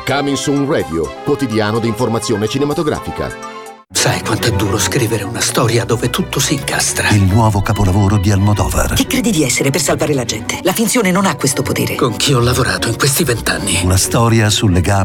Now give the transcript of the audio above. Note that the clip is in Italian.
Coming Soon Radio, quotidiano di informazione cinematografica. Sai quanto è duro scrivere una storia dove tutto si incastra? Il nuovo capolavoro di Almodovar. Chi credi di essere per salvare la gente? La finzione non ha questo potere. Con chi ho lavorato in questi 20 anni? Una storia sul legame